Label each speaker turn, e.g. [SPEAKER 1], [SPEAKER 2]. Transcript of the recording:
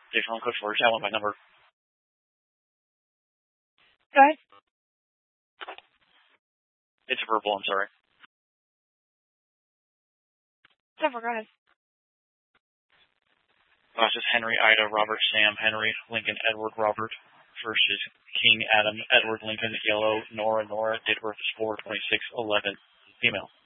[SPEAKER 1] Daytona Code Forge. I want my number.
[SPEAKER 2] Go ahead.
[SPEAKER 1] It's a purple, I'm sorry.
[SPEAKER 2] Go ahead.
[SPEAKER 1] This is Henry, Ida, Robert, Sam, Henry, Lincoln, Edward, Robert. First is King, Adam, Edward, Lincoln, Yellow, Nora, date of birth is 4/26/11, female.